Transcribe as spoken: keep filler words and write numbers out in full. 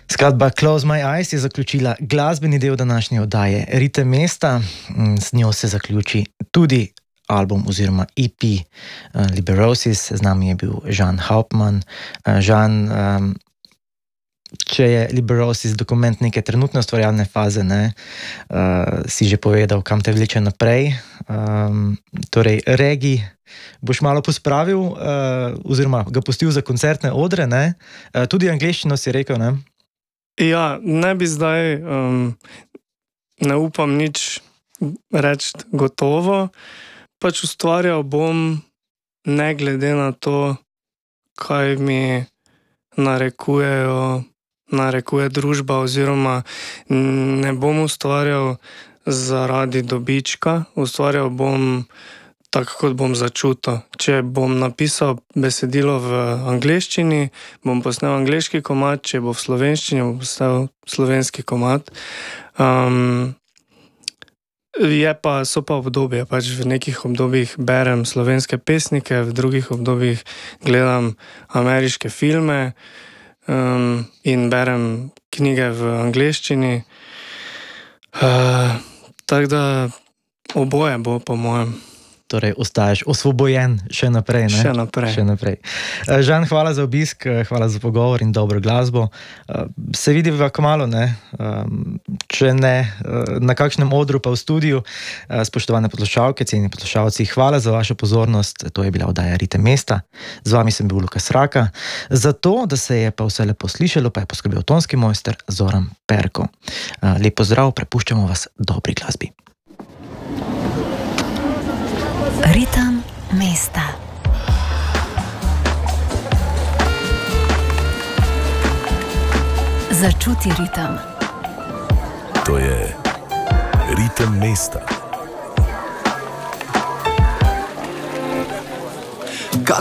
Skladba Close My Eyes je zaključila glasbeni del današnje oddaje Ritem mesta. Z njo se zaključi tudi album oziroma E P uh, Liberosis. Z nami je bil Žan Hauptmann. Uh, Žan, um, če je Liberosis dokument neke trenutne ustvarjalne faze, ne, uh, si že povedal, kam te vleče naprej. Um, torej, regi boš malo pospravil uh, oziroma ga pustil za koncertne odre, ne? Uh, tudi angleščino si rekel, ne? Ja, ne bi zdaj, um, ne upam nič reči gotovo, pač ustvarjal bom ne glede na to, kaj mi narekujejo, narekuje družba, oziroma ne bom ustvarjal zaradi dobička, ustvarjal bom tako, kot bom začutil. Če bom napisal besedilo v angleščini, bom posnel angleški komad, če bo v slovenščini, bom posnel slovenski komad. Um, je pa, so pa obdobje, pač v nekih obdobjih berem slovenske pesnike, v drugih obdobjih gledam ameriške filme um, in berem knjige v angleščini. Uh, tako da oboje bo, po mojem. Torej, ostaješ osvobojen še naprej, ne? Še naprej. Še naprej. Žan, hvala za obisk, hvala za pogovor in dobro glasbo. Se vidiva kmalu, ne? Če ne na kakšnem odru, pa v studiu. Spoštovane poslušalke, cenjeni poslušalci, hvala za vašo pozornost. To je bila oddaja Ritem mesta. Z vami sem bil Lukas Raka. Za to, da se je pa vse lepo slišalo, pa je poskrbel tonski mojster Zoran Perko. Lep pozdrav, prepuščamo vas dobri glasbi. Ritem mesta. Začuti ritem. To je Ritem mesta.